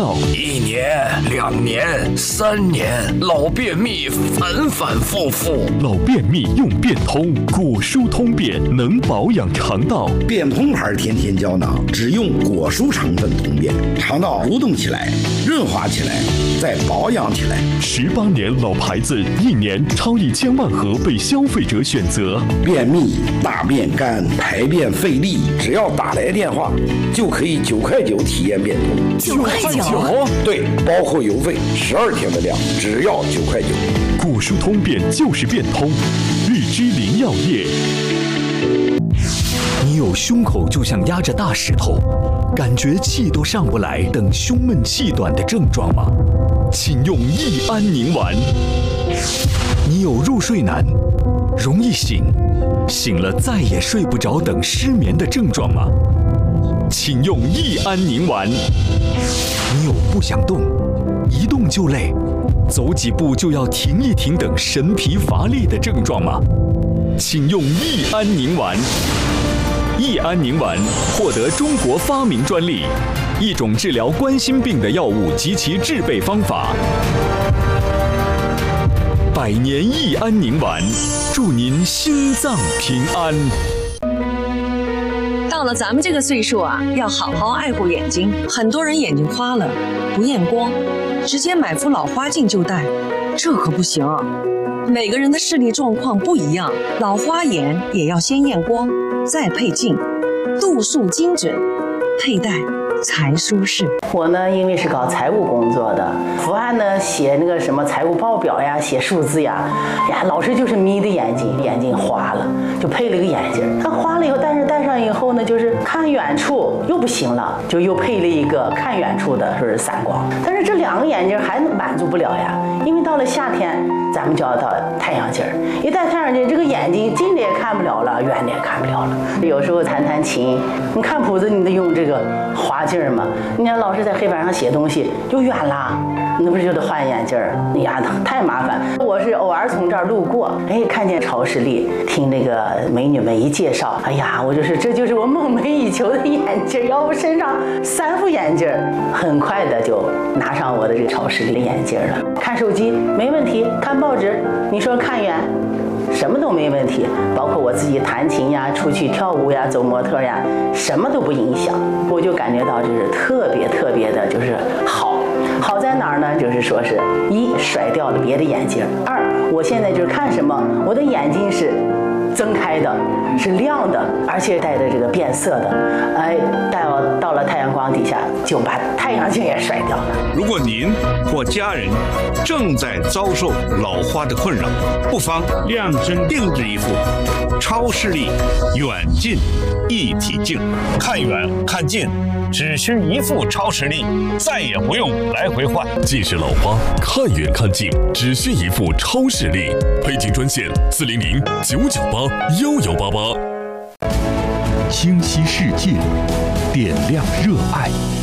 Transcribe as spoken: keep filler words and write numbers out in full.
道。 一年、两年、三年，老便秘反反复复。 老便秘用便通，果蔬通便能保养肠道。 便通牌天天胶囊只用果蔬成分通便，肠道蠕动起来，润滑起来，再保养起来。 十八年老牌子，一年超一千万盒被消费者选择。 便秘、大便干、排便费力，只要打来电话，就可以九块九体验便通。 九块九？ 对，包括邮费，十二天的量，只要九块九。 果蔬通便就是便通，日之林药业。 你有胸口就像压着大石头，感觉气都上不来等胸闷气短的症状吗？请用益安宁丸。你有入睡难，容易醒，醒了再也睡不着等失眠的症状吗？请用益安宁丸。你有不想动，一动就累，走几步就要停一停等神疲乏力的症状吗？请用益安宁丸。益安宁丸获得中国发明专利，一种治疗冠心病的药物及其制备方法。百年益安宁丸，祝您心脏平安。 到了咱们这个岁数啊，要好好爱护眼睛。很多人眼睛花了，不验光，直接买副老花镜就戴，这可不行。每个人的视力状况不一样，老花眼也要先验光，再配镜，度数精准，佩戴才舒适。 我呢，因为是搞财务工作的，伏案呢写那个什么财务报表呀，写数字呀，呀，老是就是眯的眼睛，眼睛花了，就配了个眼镜。它花了以后，但是戴上以后呢，就是看远处又不行了，就又配了一个看远处的是散光。但是这两个眼镜还满足不了呀，因为到了夏天，咱们就要到太阳镜，一戴太阳镜，这个眼睛近的也看不了了，远的也看不了了。有时候弹弹琴，你看谱子，你得用这个滑镜嘛。你看老师在黑板上写东西就远了，那不是就得换眼镜儿？哎呀，太麻烦。我是偶尔从这儿路过，哎，看见超视力，听那个美女们一介绍，哎呀，我就是这就是我梦寐以求的眼镜，要不身上三副眼镜，很快的就拿上我的这个超视力的眼镜了。看手机没问题，看报纸，你说看远，什么都没问题，包括我自己弹琴呀、出去跳舞呀、走模特呀，什么都不影响。我就感觉到就是特别特别的，就是好。好在哪儿呢？就是说是一甩掉了别的眼镜，二我现在就是看什么，我的眼睛是增开的，是亮的，而且带的这个变色的，哎，到到了太阳光底下就把太阳镜也甩掉了。 如果您或家人正在遭受老花的困扰，不妨量身定制一副超视力远近一体镜，看远看近只需一副超视力，再也不用来回换。 近视老花看远看近只需一副超视力，配镜专线四零零九九八幺幺八八。清晰世界，点亮热爱。